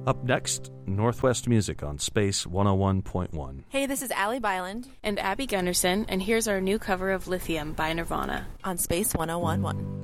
Up next, Northwest Music on Space 101.1. Hey, this is Allie Byland and Abby Gunderson, and here's our new cover of Lithium by Nirvana on Space 101.1.